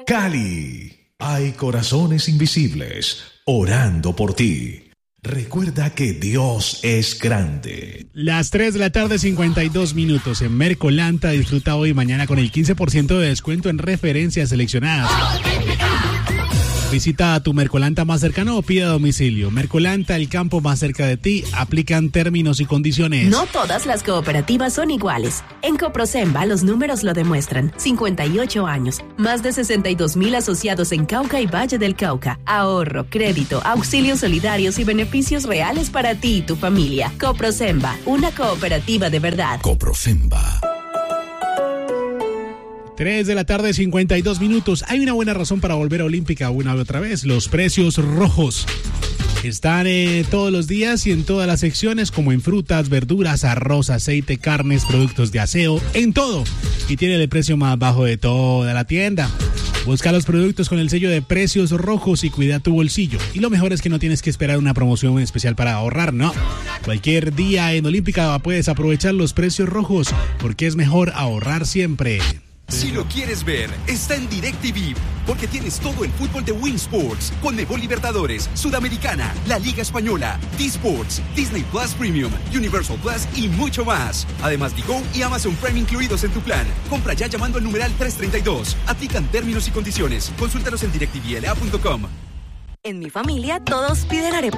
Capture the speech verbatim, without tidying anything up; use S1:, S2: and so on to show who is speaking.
S1: Cali. Hay corazones invisibles orando por ti. Recuerda que Dios es grande.
S2: Las tres de la tarde, cincuenta y dos minutos. En Mercolanta disfruta hoy y mañana con el quince por ciento de descuento en referencias seleccionadas. Visita a tu Mercolanta más cercano o pide a domicilio. Mercolanta, el campo más cerca de ti. Aplican términos y condiciones.
S3: No todas las cooperativas son iguales. En Coprosemba los números lo demuestran. cincuenta y ocho años, más de sesenta y dos mil asociados en Cauca y Valle del Cauca. Ahorro, crédito, auxilios solidarios y beneficios reales para ti y tu familia. Coprosemba, una cooperativa de verdad.
S1: Coprosemba.
S2: tres de la tarde, cincuenta y dos minutos. Hay una buena razón para volver a Olímpica una y otra vez. Los precios rojos están eh, todos los días y en todas las secciones, como en frutas, verduras, arroz, aceite, carnes, productos de aseo, en todo. Y tiene el precio más bajo de toda la tienda. Busca los productos con el sello de precios rojos y cuida tu bolsillo. Y lo mejor es que no tienes que esperar una promoción especial para ahorrar, ¿no? Cualquier día en Olímpica puedes aprovechar los precios rojos porque es mejor ahorrar siempre.
S4: Si lo quieres ver, está en DirecTV, porque tienes todo el fútbol de Win Sports, Conmebol Libertadores, Sudamericana, la Liga Española, D-Sports, Disney Plus Premium, Universal Plus y mucho más. Además, Digo y Amazon Prime incluidos en tu plan. Compra ya llamando al numeral trescientos treinta y dos. Aplican términos y condiciones. Consúltalos en direct t v l a punto com.
S5: En mi familia, todos piden arepa